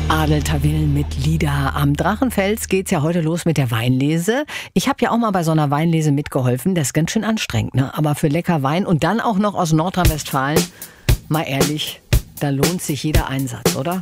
Adel Tawil mit Lieder. Am Drachenfels geht's ja heute los mit der Weinlese. Ich habe ja auch mal bei so einer Weinlese mitgeholfen. Das ist ganz schön anstrengend, ne? Aber für lecker Wein und dann auch noch aus Nordrhein-Westfalen, mal ehrlich, da lohnt sich jeder Einsatz, oder?